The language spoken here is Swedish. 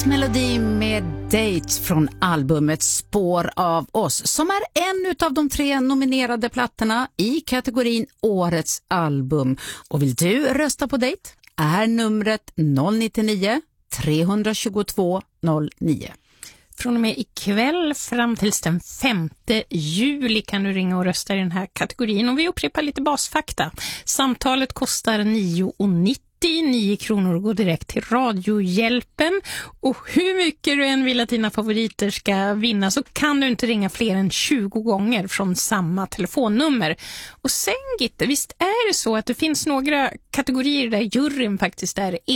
Lost Melody med Dates från albumet Spår av oss, som är en av de 3 nominerade plattorna i kategorin Årets album. Och vill du rösta på Date är numret 099 322 09. Från och med ikväll fram till den 5 juli kan du ringa och rösta i den här kategorin. Och vi upprepar lite basfakta. Samtalet kostar 9,90. 9 kronor går direkt till Radiohjälpen. Och hur mycket du än vill att dina favoriter ska vinna så kan du inte ringa fler än 20 gånger från samma telefonnummer. Och sen Gitte, visst är det så att det finns några kategorier där juryn faktiskt är